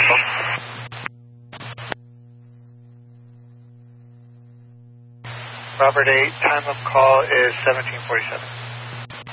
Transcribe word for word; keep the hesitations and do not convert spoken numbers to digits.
Echo. Robert eight, time of call is seventeen forty-seven.